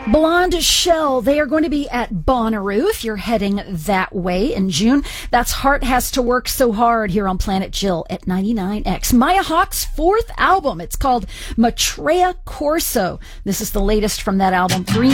Blonde Shell, they are going to be at Bonnaroo if you're heading that way in June. That's Heart Has to Work So Hard here on Planet Jill at 99X. Maya Hawke's fourth album. It's called Maitreya Corso. This is the latest from that album.